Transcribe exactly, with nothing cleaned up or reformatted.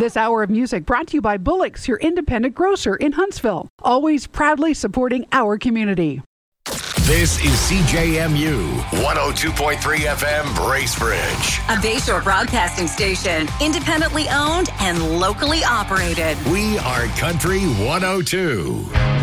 This hour of music brought to you by Bullock's, your independent grocer in Huntsville. Always proudly supporting our community. This is C J M U one oh two point three F M Bracebridge. A Bayshore broadcasting station, independently owned and locally operated. We are Country one oh two.